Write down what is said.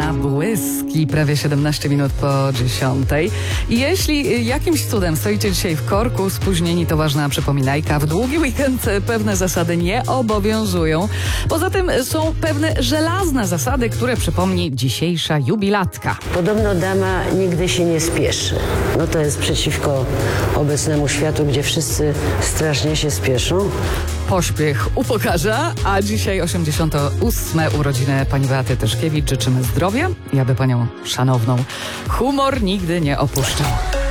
na błyski, prawie 17 minut po 10. I jeśli jakimś cudem stoicie dzisiaj w korku spóźnieni, to ważna przypominajka. W długi weekend pewne zasady nie obowiązują. Poza tym są pewne żelazne zasady, które przypomni dzisiejsza jubilatka. Podobno dama nigdy się nie spieszy. No to jest przeciwko obecnemu światu, gdzie wszyscy strasznie się spieszą. Pośpiech upokarza, a dzisiaj 88. urodziny pani Beaty Tyszkiewicz. Życzymy zdrowia i aby panią szanowną humor nigdy nie opuszczał.